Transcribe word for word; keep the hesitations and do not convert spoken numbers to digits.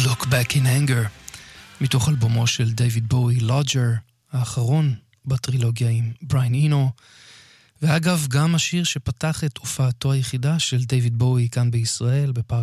Look Back in Anger, מתוך אלבומו של דיוויד בואי, לודג'ר, האחרון בטרילוגיה עם בריין אינו, ואגב גם השיר שפתח את הופעתו היחידה של דיוויד בואי כאן בישראל, בפארק